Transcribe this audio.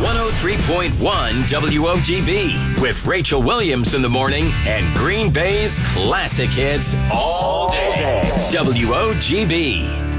103.1 WOGB with Rachel Williams in the morning and Green Bay's classic hits all day. WOGB.